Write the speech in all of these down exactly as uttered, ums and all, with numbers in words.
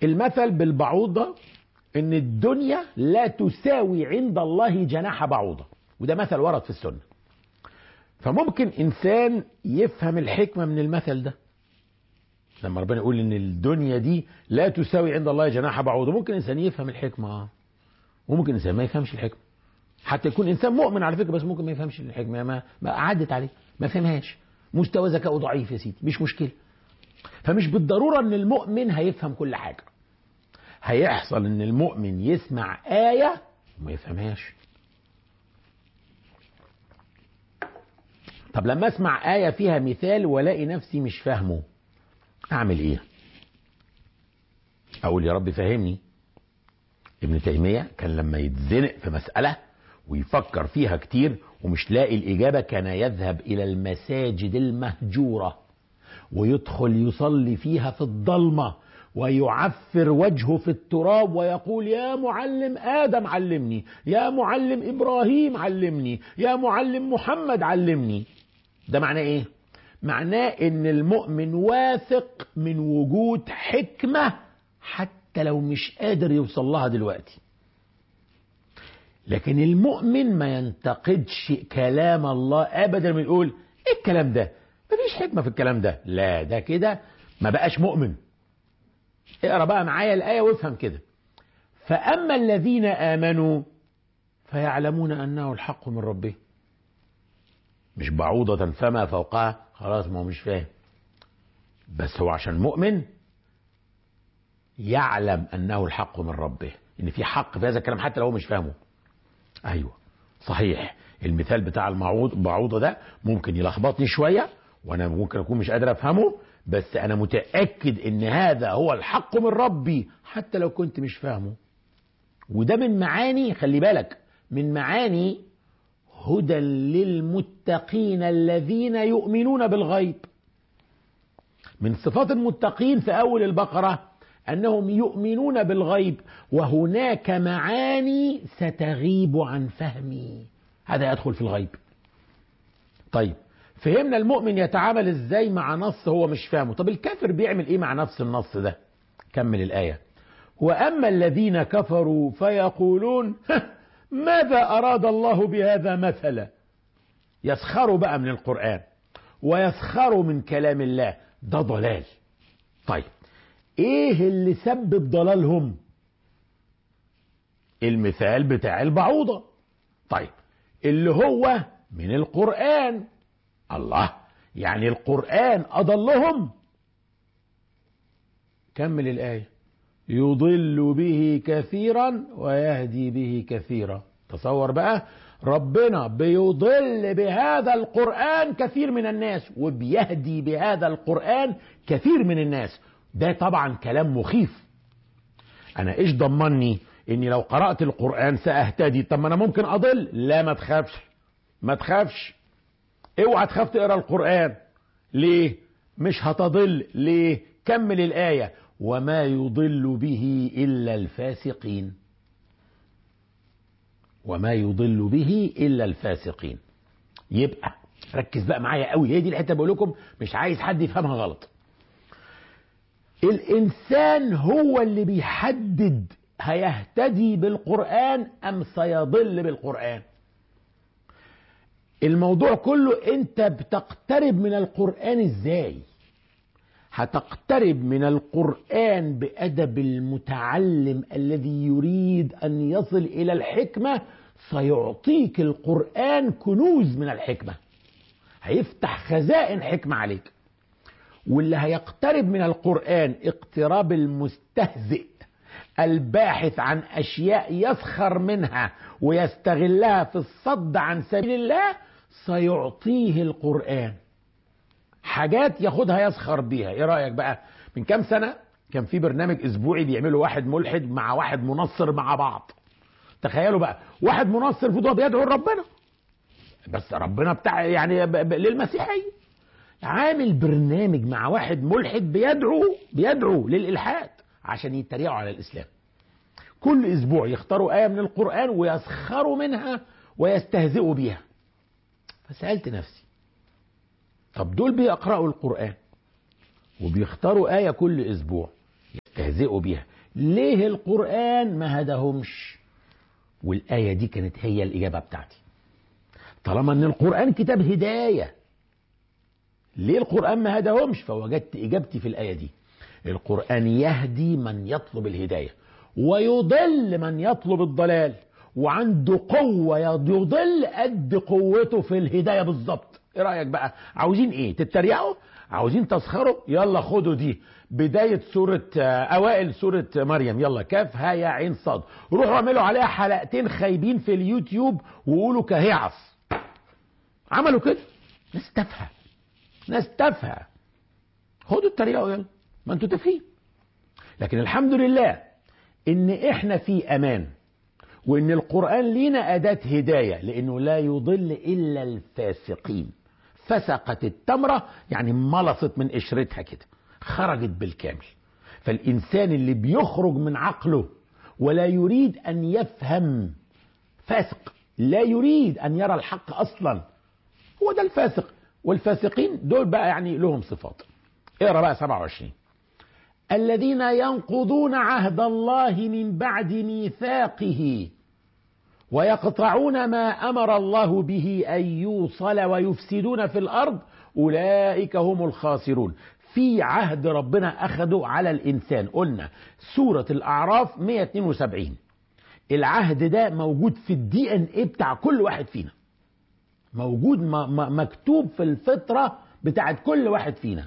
المثل بالبعوضة ان الدنيا لا تساوي عند الله جناح بعوضة، وده مثل ورد في السنة. فممكن انسان يفهم الحكمة من المثل ده، لما ربنا يقول ان الدنيا دي لا تساوي عند الله جناح بعوضة، ممكن انسان يفهم الحكمة وممكن انسان ما يفهمش الحكمة. حتى يكون انسان مؤمن على فكرة، بس ممكن ما يفهمش الحكمة، ما, ما عدت عليه، ما فهمهاش، مستوى ذكائه ضعيف يا سيدي، مش مشكلة. فمش بالضرورة ان المؤمن هيفهم كل حاجة. هيحصل ان المؤمن يسمع آية وما يفهمهاش. طب لما اسمع آية فيها مثال والاقي نفسي مش فاهمه، اعمل ايه؟ اقول يا رب فهمني. ابن تيمية كان لما يتزنق في مسألة ويفكر فيها كتير ومش لاقي الإجابة، كان يذهب إلى المساجد المهجورة ويدخل يصلي فيها في الضلمة ويعفر وجهه في التراب ويقول يا معلم آدم علمني، يا معلم إبراهيم علمني، يا معلم محمد علمني. ده معناه إيه؟ معناه إن المؤمن واثق من وجود حكمة حتى لو مش قادر يوصل لها دلوقتي. لكن المؤمن ما ينتقدش كلام الله ابدا، ما يقول ايه الكلام ده، مفيش حكمة في الكلام ده، لا ده كده ما بقاش مؤمن. اقرا بقى معايا الآية وافهم كده. فأما الذين آمنوا فيعلمون أنه الحق من ربهم. مش بعوضة فما فوقها، خلاص ما هو مش فاهم، بس هو عشان مؤمن يعلم أنه الحق من ربه، إن في حق في هذا الكلام حتى لو هو مش فاهمه. أيوة صحيح، المثال بتاع البعوضة ده ممكن يلخبطني شوية وأنا ممكن أكون مش قادر أفهمه، بس أنا متأكد إن هذا هو الحق من ربي حتى لو كنت مش فاهمه. وده من معاني، خلي بالك، من معاني هدى للمتقين الذين يؤمنون بالغيب. من صفات المتقين في أول البقرة أنهم يؤمنون بالغيب، وهناك معاني ستغيب عن فهمي، هذا يدخل في الغيب. طيب فهمنا المؤمن يتعامل ازاي مع نص هو مش فاهمه. طب الكافر بيعمل ايه مع نفس النص ده؟ كمل الآية. وأما الذين كفروا فيقولون ماذا أراد الله بهذا مثلا. يسخروا بقى من القرآن ويسخروا من كلام الله، ده ضلال. طيب ايه اللي سبب ضلالهم؟ المثال بتاع البعوضة. طيب اللي هو من القرآن. الله، يعني القرآن أضلهم؟ كمل الآية. يضل به كثيرا ويهدي به كثيرا. تصور بقى، ربنا بيضل بهذا القرآن كثير من الناس وبيهدي بهذا القرآن كثير من الناس. ده طبعا كلام مخيف. انا ايش ضمني اني لو قرأت القرآن سأهتدي؟ طب ما انا ممكن اضل. لا ما تخافش، ما تخافش، اوعى تخاف تقرأ القرآن. ليه؟ مش هتضل. ليه؟ كمل الآية. وما يضل به إلا الفاسقين. وما يضل به إلا الفاسقين. يبقى ركز بقى معايا قوي، هي دي الحتة بقول لكم مش عايز حد يفهمها غلط. الإنسان هو اللي بيحدد هيهتدي بالقرآن أم سيضل بالقرآن. الموضوع كله أنت بتقترب من القرآن إزاي. هتقترب من القرآن بأدب المتعلم الذي يريد أن يصل إلى الحكمة، سيعطيك القرآن كنوز من الحكمة، هيفتح خزائن حكمة عليك. واللي هيقترب من القرآن اقتراب المستهزئ الباحث عن أشياء يسخر منها ويستغلها في الصد عن سبيل الله، سيعطيه القرآن حاجات ياخدها يسخر بيها. ايه رأيك بقى؟ من كام سنة كان في برنامج اسبوعي بيعمله واحد ملحد مع واحد منصر مع بعض. تخيلوا بقى، واحد منصر فضل بيدعو لربنا، بس ربنا بتاع يعني ب... ب... للمسيحية، عامل برنامج مع واحد ملحد بيدعو بيدعو للإلحاد عشان يتريقوا على الإسلام. كل اسبوع يختاروا آية من القرآن ويسخروا منها ويستهزئوا بيها. فسألت نفسي، طب دول بيقرأوا القرآن وبيختاروا آية كل أسبوع، يستهزئوا بها. ليه القرآن ما هداهمش؟ والآية دي كانت هي الإجابة بتاعتي. طالما أن القرآن كتاب هداية، ليه القرآن ما هداهمش؟ فوجدت إجابتي في الآية دي. القرآن يهدي من يطلب الهداية ويضل من يطلب الضلال، وعنده قوة يضل قد قوته في الهداية بالظبط. ايه رأيك بقى؟ عاوزين ايه؟ تتريقوا؟ عاوزين تسخروا؟ يلا خدوا دي بداية سورة اوائل سورة مريم، يلا كاف ها يا عين صاد، روحوا اعملوا عليها حلقتين خايبين في اليوتيوب وقولوا كهيعص. عملوا كده ناس تافهة، ناس تافهة. خدوا التريقوا يلا، ما انتوا تافهين. لكن الحمد لله ان احنا في امان، وان القرآن لينا اداة هداية، لانه لا يضل الا الفاسقين. فسقت التمرة يعني ملصت من قشرتها كده، خرجت بالكامل. فالانسان اللي بيخرج من عقله ولا يريد ان يفهم، فاسق، لا يريد ان يرى الحق اصلا، هو ده الفاسق. والفاسقين دول بقى يعني لهم صفات. اقرا بقى سبعة وعشرين. الذين ينقضون عهد الله من بعد ميثاقه ويقطعون ما أمر الله به أن يوصل ويفسدون في الأرض أولئك هم الخاسرون. في عهد ربنا أخده على الإنسان. قلنا سورة الأعراف مئة واثنين وسبعين. العهد ده موجود في الدي ان ايه بتاع كل واحد فينا، موجود مكتوب في الفطرة بتاعت كل واحد فينا.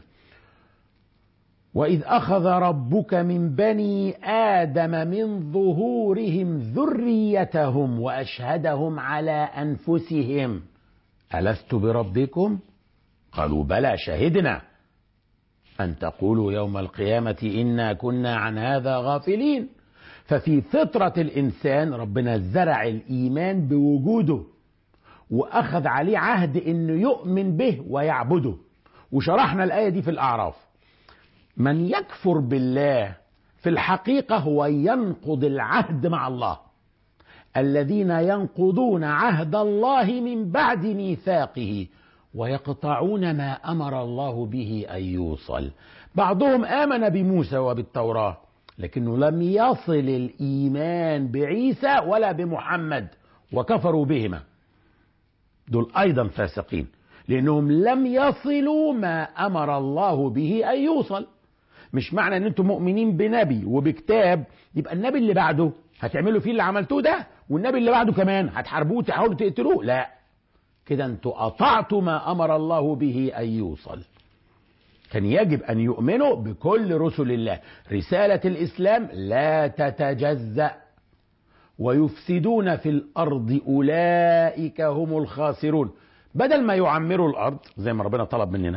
وإذ أخذ ربك من بني آدم من ظهورهم ذريتهم وأشهدهم على أنفسهم ألست بربكم؟ قالوا بلى شهدنا أن تقولوا يوم القيامة إنا كنا عن هذا غافلين. ففي فطرة الإنسان ربنا زرع الإيمان بوجوده، وأخذ عليه عهد إنه يؤمن به ويعبده. وشرحنا الآية دي في الأعراف. من يكفر بالله في الحقيقة هو ينقض العهد مع الله. الذين ينقضون عهد الله من بعد ميثاقه ويقطعون ما أمر الله به أن يوصل. بعضهم آمن بموسى وبالتوراة لكنه لم يصل الإيمان بعيسى ولا بمحمد وكفروا بهما. دول أيضا فاسقين لأنهم لم يصلوا ما أمر الله به أن يوصل. مش معنى ان انتم مؤمنين بنبي وبكتاب يبقى النبي اللي بعده هتعملوا فيه اللي عملتوه ده، والنبي اللي بعده كمان هتحاربوه وتحاولوا تقتلوه. لا، كده انتوا قطعتوا ما امر الله به ان يوصل. كان يجب ان يؤمنوا بكل رسل الله. رسالة الاسلام لا تتجزأ. ويفسدون في الارض اولئك هم الخاسرون. بدل ما يعمروا الارض زي ما ربنا طلب مننا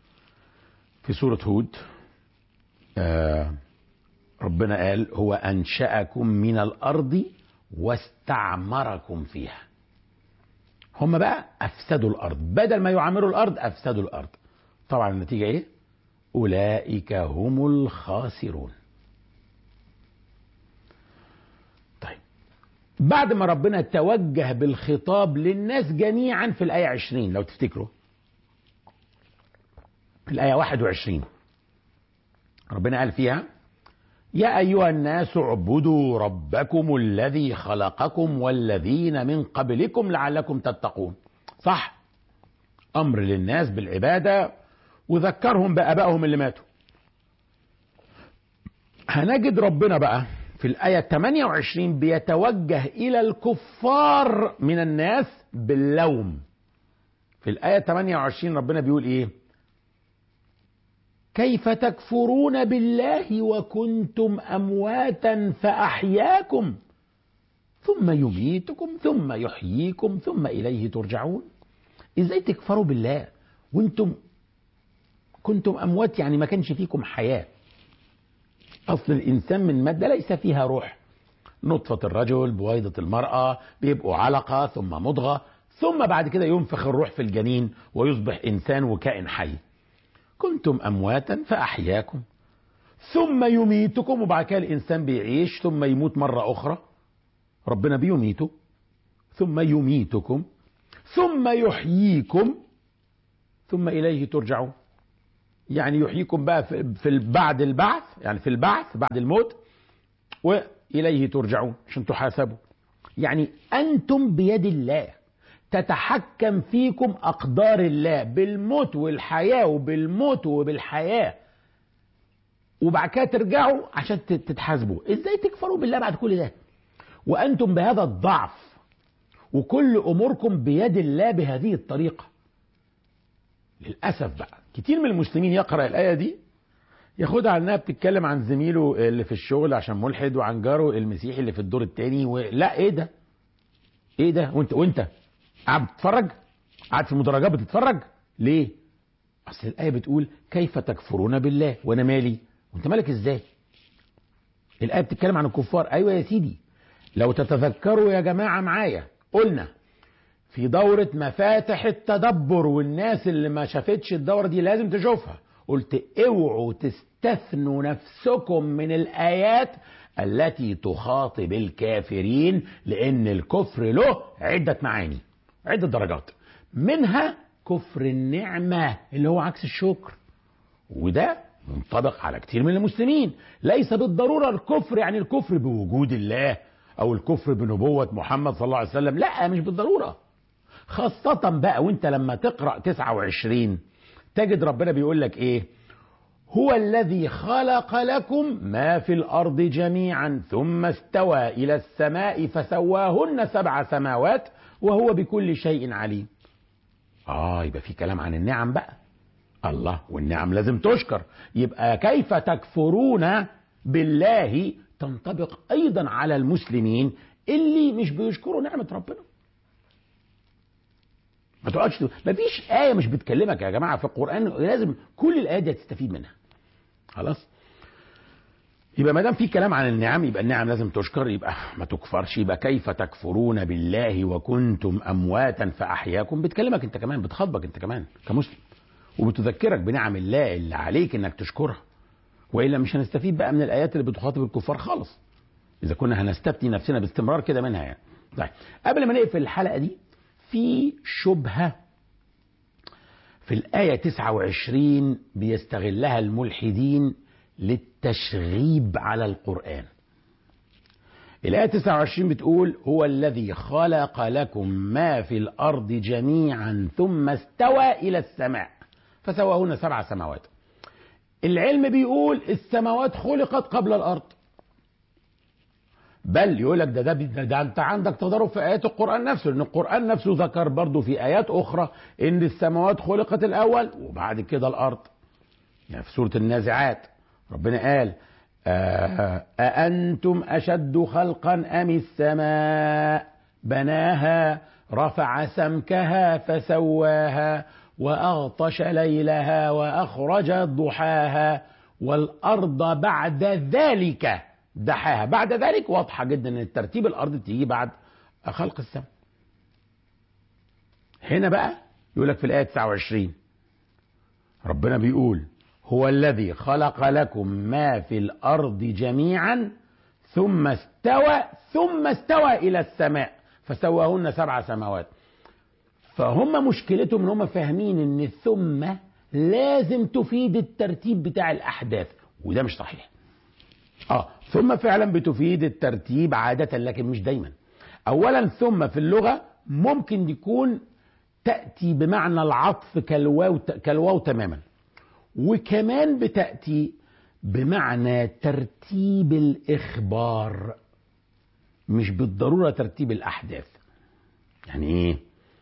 في سورة هود، آه ربنا قال هو أنشأكم من الأرض واستعمركم فيها. هم بقى أفسدوا الأرض، بدل ما يعمروا الأرض أفسدوا الأرض. طبعا النتيجة إيه؟ أولئك هم الخاسرون. طيب، بعد ما ربنا توجه بالخطاب للناس جميعا في الآية عشرين لو تفتكروا، في الآية واحد وعشرين ربنا قال فيها يا أيها الناس اعبدوا ربكم الذي خلقكم والذين من قبلكم لعلكم تتقون. صح، أمر للناس بالعبادة وذكرهم بآبائهم اللي ماتوا. هنجد ربنا بقى في الآية ثمانية وعشرين بيتوجه إلى الكفار من الناس باللوم. في الآية ثمانية وعشرين ربنا بيقول إيه؟ كيف تكفرون بالله وكنتم أمواتا فأحياكم ثم يميتكم ثم يحييكم ثم إليه ترجعون. إزاي تكفروا بالله وانتم كنتم أموات؟ يعني ما كانش فيكم حياة. أصل الإنسان من مادة ليس فيها روح. نطفة الرجل بويضة المرأة بيبقوا علقة ثم مضغة ثم بعد كده ينفخ الروح في الجنين ويصبح إنسان وكائن حي. كنتم أمواتا فأحياكم ثم يميتكم، وبعد كده الإنسان بيعيش ثم يموت مرة أخرى. ربنا بيميته ثم يميتكم ثم يحييكم ثم إليه ترجعون. يعني يحييكم بقى في في بعد البعث، يعني في البعث بعد الموت، وإليه ترجعون عشان تحاسبوا. يعني أنتم بيد الله، تتحكم فيكم أقدار الله بالموت والحياة وبالموت وبالحياة، وبعد كده ترجعوا عشان تتحاسبوا. ازاي تكفروا بالله بعد كل ده وأنتم بهذا الضعف وكل أموركم بيد الله بهذه الطريقة؟ للأسف بقى كتير من المسلمين يقرأ الآية دي ياخدها على انها بتتكلم عن زميله اللي في الشغل عشان ملحد، وعن جاره المسيحي اللي في الدور التاني، ولا ايه ده؟ ايه ده؟ وانت وانت قاعد بتتفرج؟ قاعد في المدرجات بتتفرج ليه؟ اصل الآية بتقول كيف تكفرون بالله، وانا مالي وانت مالك ازاي؟ الآية بتتكلم عن الكفار. ايوه يا سيدي، لو تتذكروا يا جماعة معايا قلنا في دورة مفاتح التدبر، والناس اللي ما شافتش الدورة دي لازم تشوفها، قلت اوعوا تستثنوا نفسكم من الآيات التي تخاطب الكافرين، لأن الكفر له عدة معاني، عدة درجات، منها كفر النعمة اللي هو عكس الشكر، وده منطبق على كتير من المسلمين. ليس بالضرورة الكفر يعني الكفر بوجود الله أو الكفر بنبوة محمد صلى الله عليه وسلم، لا مش بالضرورة. خاصة بقى وانت لما تقرأ تسعة وعشرين تجد ربنا بيقول لك ايه؟ هو الذي خلق لكم ما في الأرض جميعا ثم استوى إلى السماء فسواهن سبع سماوات وهو بكل شيء عليم. آه يبقى في كلام عن النعم بقى. الله، والنعم لازم تشكر. يبقى كيف تكفرون بالله تنطبق أيضا على المسلمين اللي مش بيشكروا نعمة ربنا. ما تقعدش، ما فيش آية مش بتكلمك يا جماعة في القرآن، لازم كل الآيات دي تستفيد منها. خلاص؟ يبقى ما دام في كلام عن النعم يبقى النعم لازم تشكر، يبقى ما تكفرش. يبقى كيف تكفرون بالله وكنتم أمواتا فأحياكم، بتكلمك أنت كمان، بتخاطبك أنت كمان كمسلم، وبتذكرك بنعم الله اللي عليك إنك تشكرها، وإلا مش هنستفيد بقى من الآيات اللي بتخاطب الكفار خالص، إذا كنا هنستفتي نفسنا باستمرار كده منها يعني. طيب قبل ما نقفل الحلقة دي، في شبهة في الآية تسعة وعشرين بيستغلها الملحدين للتشغيب على القرآن. الآية تسعة وعشرين بتقول هو الذي خلق لكم ما في الأرض جميعا ثم استوى إلى السماء فسواهن سبع سماوات. العلم بيقول السماوات خلقت قبل الأرض، بل يقول لك ده, ده, ده, ده انت عندك تضارب في آيات القرآن نفسه، لأن القرآن نفسه ذكر برضه في آيات أخرى إن السماوات خلقت الأول وبعد كده الأرض. يعني في سورة النازعات ربنا قال أأنتم أشد خلقا أم السماء بناها رفع سمكها فسواها وأغطش ليلها وأخرج ضحاها والأرض بعد ذلك دحاها. بعد ذلك واضحة جدا ان الترتيب الارض تيجي بعد خلق السماء. هنا بقى يقول لك في الآية تسعة وعشرين ربنا بيقول هو الذي خلق لكم ما في الأرض جميعا ثم استوى ثم استوى إلى السماء فسواهن سبع سماوات. فهم مشكلتهم ان هم فاهمين ان ثم لازم تفيد الترتيب بتاع الأحداث، وده مش صحيح. اه ثم فعلا بتفيد الترتيب عادة لكن مش دايما. اولا ثم في اللغة ممكن يكون تأتي بمعنى العطف كالواو, كالواو تماما، وكمان بتأتي بمعنى ترتيب الإخبار مش بالضرورة ترتيب الأحداث. يعني ايه؟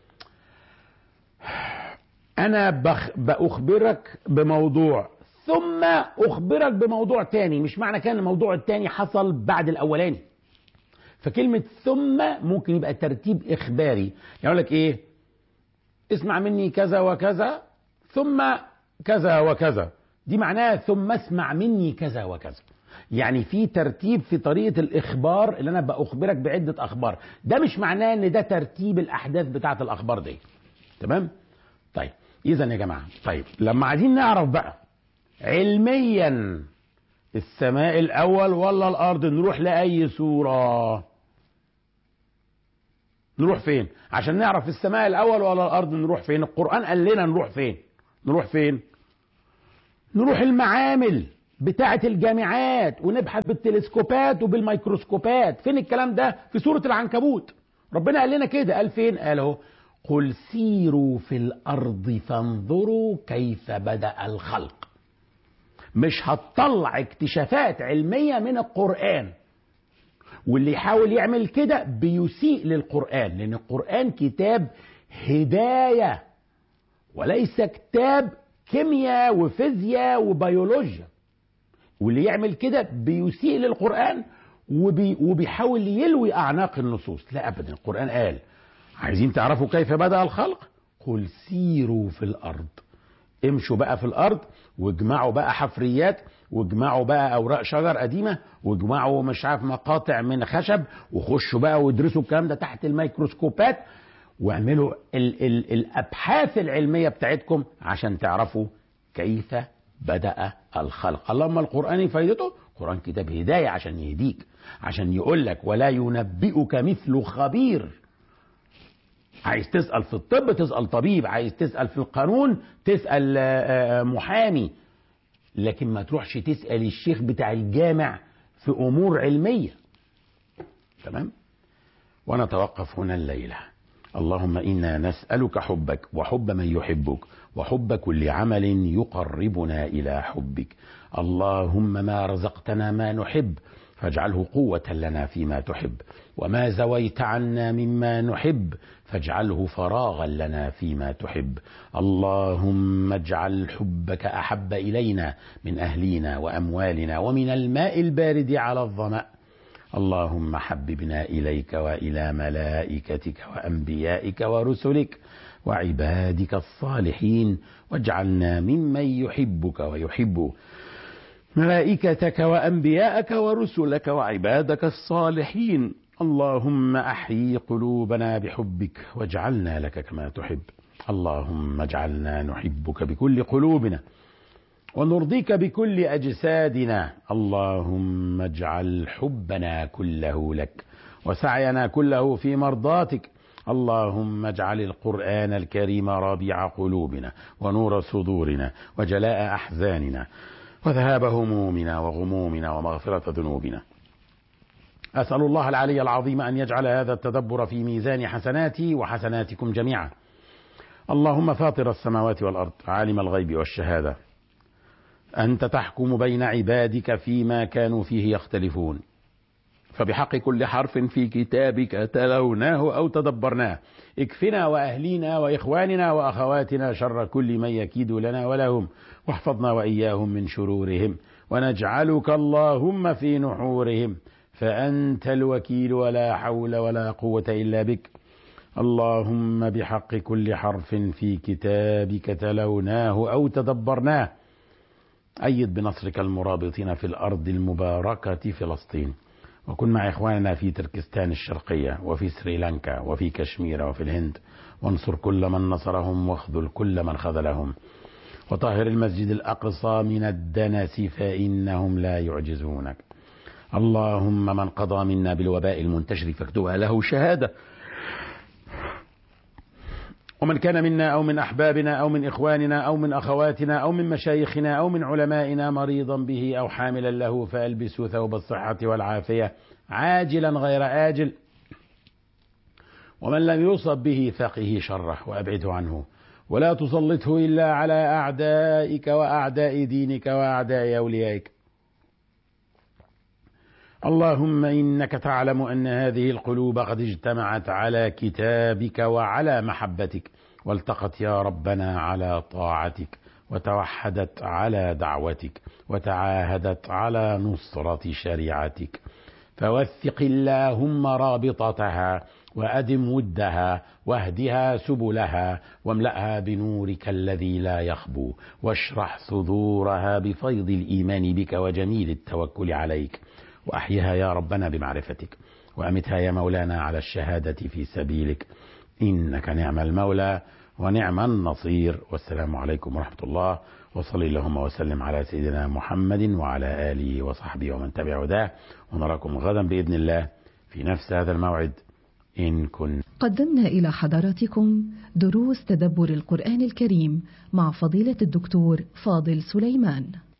انا بخ بأخبرك بموضوع ثم أخبرك بموضوع تاني، مش معنى كان الموضوع التاني حصل بعد الأولاني. فكلمة ثم ممكن يبقى ترتيب إخباري، يقول لك إيه؟ اسمع مني كذا وكذا ثم كذا وكذا، دي معناها ثم اسمع مني كذا وكذا. يعني في ترتيب في طريقة الإخبار اللي أنا بأخبرك بعدة أخبار، ده مش معناه إن ده ترتيب الأحداث بتاعة الأخبار دي. تمام؟ طيب إذن يا جماعة، طيب لما عايزين نعرف بقى علميا السماء الأول ولا الأرض، نروح لأي سورة؟ نروح فين عشان نعرف السماء الأول ولا الأرض؟ نروح فين؟ القرآن قال لنا نروح فين؟ نروح فين؟ نروح المعامل بتاعة الجامعات ونبحث بالتلسكوبات وبالميكروسكوبات. فين الكلام ده؟ في سورة العنكبوت. ربنا قال لنا كده. قال فين؟ قال اهو: قل سيروا في الأرض فانظروا كيف بدأ الخلق. مش هتطلع اكتشافات علمية من القرآن، واللي يحاول يعمل كده بيسيء للقرآن، لأن القرآن كتاب هداية وليس كتاب كيمياء وفيزياء وبيولوجيا. واللي يعمل كده بيسيء للقرآن وبي وبيحاول يلوي أعناق النصوص. لا أبدا، القرآن قال: عايزين تعرفوا كيف بدأ الخلق؟ قل سيروا في الأرض. امشوا بقى في الأرض واجمعوا بقى حفريات، واجمعوا بقى أوراق شجر قديمة، واجمعوا مش عارف مقاطع من خشب، وخشوا بقى وادرسوا الكلام ده تحت الميكروسكوبات، واعملوا ال ال الأبحاث العلمية بتاعتكم عشان تعرفوا كيف بدأ الخلق. اللهم القرآن فايدته، القرآن كتاب هداية عشان يهديك، عشان يقول لك: ولا ينبئك مثل خبير. عايز تسأل في الطب تسأل طبيب، عايز تسأل في القانون تسأل محامي، لكن ما تروحش تسأل الشيخ بتاع الجامع في أمور علمية. تمام؟ ونتوقف هنا الليلة. اللهم إنا نسألك حبك وحب من يحبك وحب كل عمل يقربنا إلى حبك. اللهم ما رزقتنا ما نحب فاجعله قوة لنا فيما تحب، وما زويت عنا مما نحب فاجعله فراغا لنا فيما تحب. اللهم اجعل حبك أحب إلينا من أهلينا وأموالنا ومن الماء البارد على الظمأ. اللهم حببنا إليك وإلى ملائكتك وأنبيائك ورسلك وعبادك الصالحين، واجعلنا ممن يحبك ويحب ملائكتك وأنبياءك ورسلك وعبادك الصالحين. اللهم أحيي قلوبنا بحبك واجعلنا لك كما تحب. اللهم اجعلنا نحبك بكل قلوبنا ونرضيك بكل أجسادنا. اللهم اجعل حبنا كله لك وسعينا كله في مرضاتك. اللهم اجعل القرآن الكريم ربيع قلوبنا ونور صدورنا وجلاء أحزاننا وذهاب همومنا وغمومنا ومغفرة ذنوبنا. أسأل الله العلي العظيم أن يجعل هذا التدبر في ميزان حسناتي وحسناتكم جميعا. اللهم فاطر السماوات والأرض، عالم الغيب والشهادة، أنت تحكم بين عبادك فيما كانوا فيه يختلفون، فبحق كل حرف في كتابك تلوناه أو تدبرناه اكفنا وأهلينا وإخواننا وأخواتنا شر كل من يكيد لنا ولهم، واحفظنا وإياهم من شرورهم، ونجعلك اللهم في نحورهم، فأنت الوكيل ولا حول ولا قوة إلا بك. اللهم بحق كل حرف في كتابك تلوناه أو تدبرناه أيد بنصرك المرابطين في الأرض المباركة فلسطين، وكن مع إخواننا في تركستان الشرقية وفي سريلانكا وفي كشمير وفي الهند، وانصر كل من نصرهم واخذل كل من خذلهم، وطهر المسجد الأقصى من الدنس فإنهم لا يعجزونك. اللهم من قضى منا بالوباء المنتشر فاكتبها له شهادة، ومن كان منا أو من أحبابنا أو من إخواننا أو من أخواتنا أو من مشايخنا أو من علمائنا مريضا به أو حاملا له فألبسه ثوب الصحة والعافية عاجلا غير آجل، ومن لم يصب به فقه شره وأبعده عنه، ولا تسلطه إلا على أعدائك وأعداء دينك وأعداء أوليائك. اللهم إنك تعلم أن هذه القلوب قد اجتمعت على كتابك وعلى محبتك، والتقت يا ربنا على طاعتك، وتوحدت على دعوتك، وتعاهدت على نصرة شريعتك، فوثق اللهم رابطتها وأدم ودها واهدها سبلها، واملأها بنورك الذي لا يخبو، واشرح صدورها بفيض الإيمان بك وجميل التوكل عليك، وأحيها يا ربنا بمعرفتك، وأمتها يا مولانا على الشهادة في سبيلك، إنك نعم المولى ونعم النصير. والسلام عليكم ورحمة الله، وصلي اللهم وسلم على سيدنا محمد وعلى آله وصحبه ومن تبع هداه، ونراكم غدا بإذن الله في نفس هذا الموعد. إن كنت. قدمنا إلى حضراتكم دروس تدبر القرآن الكريم مع فضيلة الدكتور فاضل سليمان.